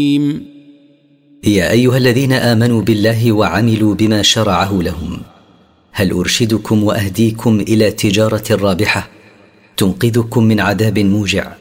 يا أيها الذين آمنوا بالله وعملوا بما شرعه لهم، هل أرشدكم وأهديكم إلى تجارة رابحة تنقذكم من عذاب موجع؟